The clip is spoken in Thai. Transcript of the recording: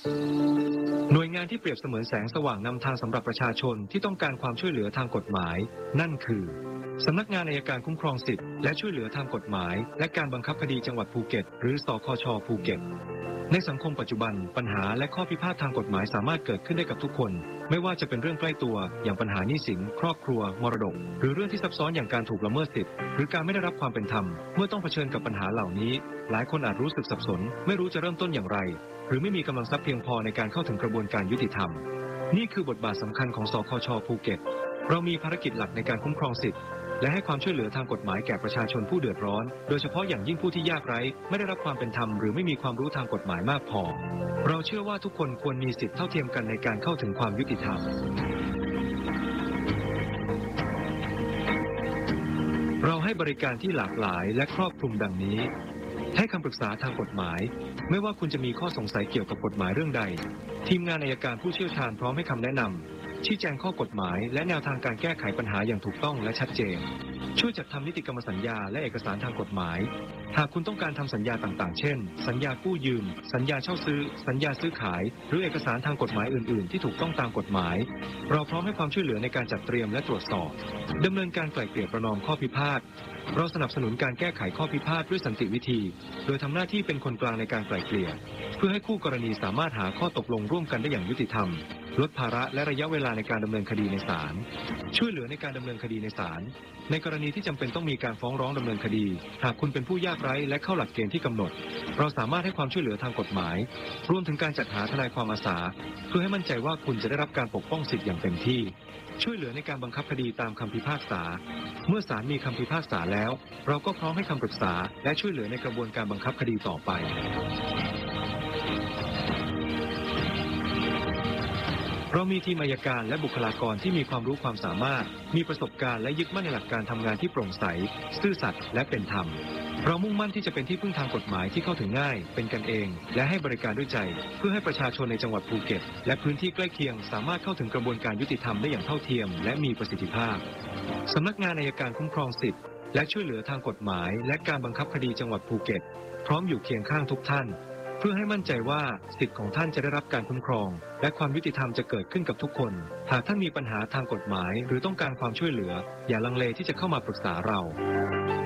หน่วยงานที่เปรียบเสมือนแสงสว่างนำทางสำหรับประชาชนที่ต้องการความช่วยเหลือทางกฎหมายนั่นคือสำนักงานอัยการคุ้มครองสิทธิและช่วยเหลือทางกฎหมายและการบังคับคดีจังหวัดภูเก็ตหรือสคช.ภูเก็ตในสังคมปัจจุบันปัญหาและข้อพิพาททางกฎหมายสามารถเกิดขึ้นได้กับทุกคนไม่ว่าจะเป็นเรื่องใกล้ตัวอย่างปัญหาหนี้สินครอบครัวมรดกหรือเรื่องที่ซับซ้อนอย่างการถูกละเมิดสิทธิหรือการไม่ได้รับความเป็นธรรมเมื่อต้องเผชิญกับปัญหาเหล่านี้หลายคนอาจรู้สึกสับสนไม่รู้จะเริ่มต้นอย่างไรหรือไม่มีกำลังทรัพย์เพียงพอในการเข้าถึงกระบวนการยุติธรรมนี่คือบทบาทสำคัญของสคช.ภูเก็ตเรามีภารกิจหลักในการคุ้มครองสิทธิและให้ความช่วยเหลือทางกฎหมายแก่ประชาชนผู้เดือดร้อนโดยเฉพาะอย่างยิ่งผู้ที่ยากไร้ไม่ได้รับความเป็นธรรมหรือไม่มีความรู้ทางกฎหมายมากพอเราเชื่อว่าทุกคนควรมีสิทธิเท่าเทียมกันในการเข้าถึงความยุติธรรมเราให้บริการที่หลากหลายและครอบคลุมดังนี้ให้คำปรึกษาทางกฎหมายไม่ว่าคุณจะมีข้อสงสัยเกี่ยวกับกฎหมายเรื่องใดทีมงานอัยการผู้เชี่ยวชาญพร้อมให้คำแนะนำชี้แจงข้อกฎหมายและแนวทางการแก้ไขปัญหาอย่างถูกต้องและชัดเจนช่วยจัดทำนิติกรรมสัญญาและเอกสารทางกฎหมายหากคุณต้องการทำสัญญาต่างๆเช่นสัญญากู้ยืมสัญญาเช่าซื้อสัญญาซื้อขายหรือเอกสารทางกฎหมายอื่นๆที่ถูกต้องตามกฎหมายเราพร้อมให้ความช่วยเหลือในการจัดเตรียมและตรวจสอบดำเนินการไกล่เกลี่ยประนอมข้อพิพาทเราสนับสนุนการแก้ไขข้อพิพาทด้วยสันติวิธีโดยทำหน้าที่เป็นคนกลางในการไกล่เกลี่ยเพื่อให้คู่กรณีสามารถหาข้อตกลงร่วมกันได้อย่างยุติธรรมลดภาระและระยะเวลาในการดำเนินคดีในศาลช่วยเหลือในการดำเนินคดีในศาลในกรณีที่จำเป็นต้องมีการฟ้องร้องดำเนินคดีหากคุณเป็นผู้ยากไร้และเข้าหลักเกณฑ์ที่กำหนดเราสามารถให้ความช่วยเหลือทางกฎหมายรวมถึงการจัดหาทนายความอาสาเพื่อให้มั่นใจว่าคุณจะได้รับการปกป้องสิทธิ์อย่างเต็มที่ช่วยเหลือในการบังคับคดีตามคำพิพากษาเมื่อศาลมีคำพิพากษาแล้วเราก็พร้อมให้คำปรึกษาและช่วยเหลือในกระบวนการบังคับคดีต่อไปเรามีทีมอัยการและบุคลากรที่มีความรู้ความสามารถมีประสบการณ์และยึดมั่นในหลักการทำงานที่โปร่งใสซื่อสัตย์และเป็นธรรมเรามุ่งมั่นที่จะเป็นที่พึ่งทางกฎหมายที่เข้าถึงง่ายเป็นกันเองและให้บริการด้วยใจเพื่อให้ประชาชนในจังหวัดภูเก็ตและพื้นที่ใกล้เคียงสามารถเข้าถึงกระบวนการยุติธรรมได้อย่างเท่าเทียมและมีประสิทธิภาพสำนักงานอัยการคุ้มครองสิทธิและช่วยเหลือทางกฎหมายและการบังคับคดีจังหวัดภูเก็ตพร้อมอยู่เคียงข้างทุกท่านเพื่อให้มั่นใจว่าสิทธิของท่านจะได้รับการคุ้มครองและความยุติธรรมจะเกิดขึ้นกับทุกคนหากท่านมีปัญหาทางกฎหมายหรือต้องการความช่วยเหลืออย่าลังเลที่จะเข้ามาปรึกษาเรา